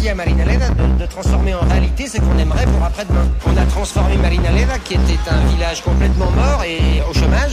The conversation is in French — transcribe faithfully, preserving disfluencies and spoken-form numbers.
réussi à Marinaleda de, de transformer en réalité ce qu'on aimerait pour après-demain. On a transformé Marinaleda, qui était un village complètement mort et au chômage,